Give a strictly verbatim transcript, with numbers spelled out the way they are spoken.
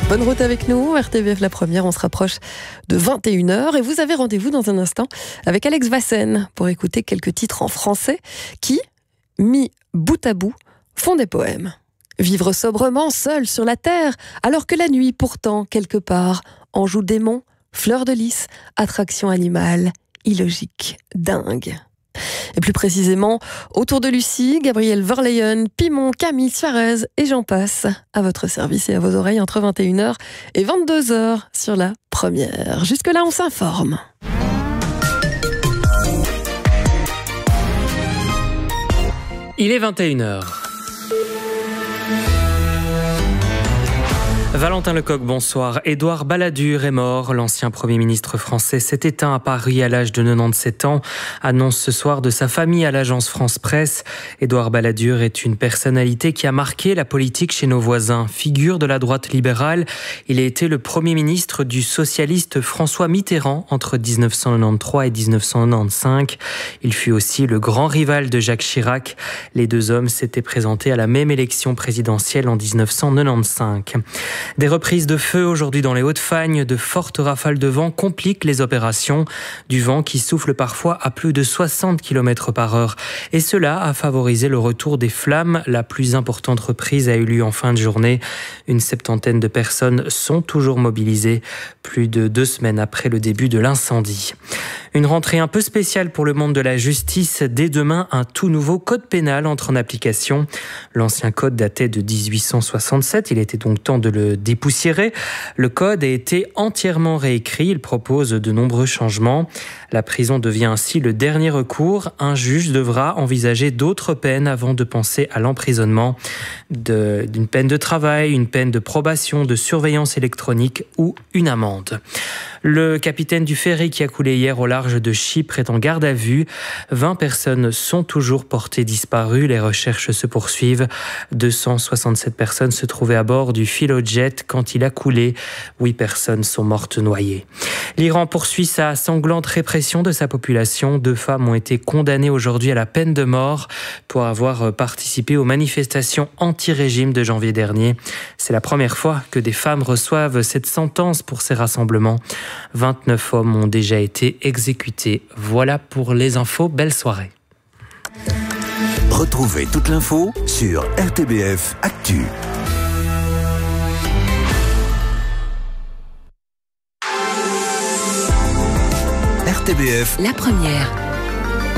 Bonne route avec nous, R T B F La Première, on se rapproche de vingt et une heures et vous avez rendez-vous dans un instant avec Alex Vassen pour écouter quelques titres en français qui, mis bout à bout, font des poèmes. Vivre sobrement, seul sur la terre, alors que la nuit, pourtant, quelque part, en joue démon, fleur de lys, attraction animale, illogique, dingue. Et plus précisément, autour de Lucie, Gabriel Verleyen, Pimon, Camille Suarez et j'en passe, à votre service et à vos oreilles entre vingt et une heures et vingt-deux heures sur La Première. Jusque-là, on s'informe. Il est vingt et une heures. Valentin Lecoq, bonsoir. Édouard Balladur est mort. L'ancien Premier ministre français s'est éteint à Paris à l'âge de quatre-vingt-dix-sept ans. Annonce ce soir de sa famille à l'agence France Presse. Édouard Balladur est une personnalité qui a marqué la politique chez nos voisins. Figure de la droite libérale, il a été le Premier ministre du socialiste François Mitterrand entre dix-neuf cent quatre-vingt-treize et dix-neuf cent quatre-vingt-quinze. Il fut aussi le grand rival de Jacques Chirac. Les deux hommes s'étaient présentés à la même élection présidentielle en dix-neuf cent quatre-vingt-quinze. Des reprises de feu aujourd'hui dans les Hauts-de-Fagne, de fortes rafales de vent compliquent les opérations. Du vent qui souffle parfois à plus de soixante kilomètres par heure. Et cela a favorisé le retour des flammes. La plus importante reprise a eu lieu en fin de journée. Une septantaine de personnes sont toujours mobilisées, plus de deux semaines après le début de l'incendie. Une rentrée un peu spéciale pour le monde de la justice. Dès demain, un tout nouveau code pénal entre en application. L'ancien code datait de dix-huit cent soixante-sept. Il était donc temps de le dépoussiérer. Le code a été entièrement réécrit. Il propose de nombreux changements. La prison devient ainsi le dernier recours. Un juge devra envisager d'autres peines avant de penser à l'emprisonnement, de, d'une peine de travail, une peine de probation, de surveillance électronique ou une amende. Le capitaine du ferry qui a coulé hier au large de Chypre est en garde à vue. vingt personnes sont toujours portées disparues. Les recherches se poursuivent. deux cent soixante-sept personnes se trouvaient à bord du Philojet quand il a coulé. huit personnes sont mortes noyées. L'Iran poursuit sa sanglante répression de sa population. Deux femmes ont été condamnées aujourd'hui à la peine de mort pour avoir participé aux manifestations anti-régime de janvier dernier. C'est la première fois que des femmes reçoivent cette sentence pour ces rassemblements. vingt-neuf hommes ont déjà été exécutés. Voilà pour les infos. Belle soirée. Retrouvez toute l'info sur R T B F Actu. R T B F La Première.